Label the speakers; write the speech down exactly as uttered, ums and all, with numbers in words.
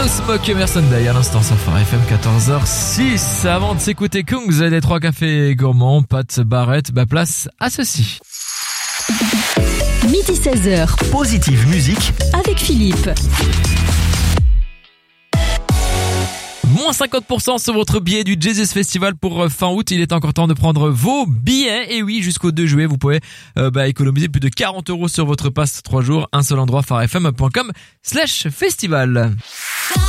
Speaker 1: No Smoke Emerson Day à l'instant sur Phare F M quatorze heures six. Avant de s'écouter Kungs et des trois cafés gourmands, Pat Barrett, bah place à ceci.
Speaker 2: Midi seize heures.
Speaker 3: Positive musique
Speaker 2: avec Philippe.
Speaker 1: Moins cinquante pour cent sur votre billet du Jesus Festival pour fin août. Il est encore temps de prendre vos billets. Et oui, jusqu'au deux juillet, vous pouvez euh, bah, économiser plus de quarante euros sur votre passe trois jours. Un seul endroit, pharefm point com slash festival.